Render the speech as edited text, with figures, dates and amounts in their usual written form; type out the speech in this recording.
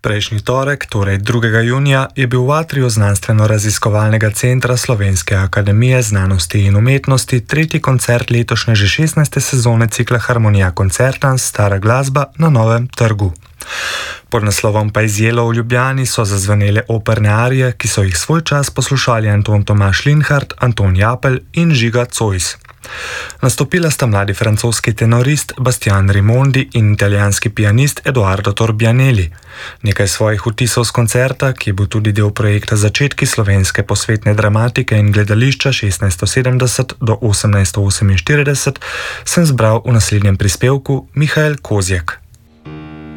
Prejšnji torek, torej 2. junija, je bil v atriju Znanstveno-raziskovalnega centra Slovenske akademije znanosti in umetnosti tretji koncert letošnje že 16. sezone cikla Harmonija Concertans Stara glasba na Novem trgu. Pod naslovom Pajzielo v Ljubljani so zazvenele operne arije, ki so jih svoj čas poslušali Anton Tomaž Linhart, Anton Japelj in Žiga Zois. Nastopila sta mladi francoski tenorist Bastian Rimondi in italijanski pianist Edoardo Torbianelli. Nekaj svojih vtisov z koncerta, ki je bil tudi del projekta Začetki slovenske posvetne dramatike in gledališča 1670 do 1848, sem zbral v naslednjem prispevku Mihael Kozjek.